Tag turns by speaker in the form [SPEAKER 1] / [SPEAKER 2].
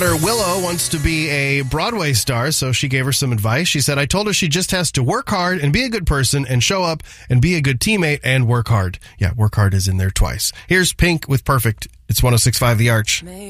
[SPEAKER 1] Willow wants to be a Broadway star, so she gave her some advice. She said, I told her she just has to work hard and be a good person and show up and be a good teammate and work hard. Yeah, work hard is in there twice. Here's Pink with Perfect. It's 106.5 The Arch.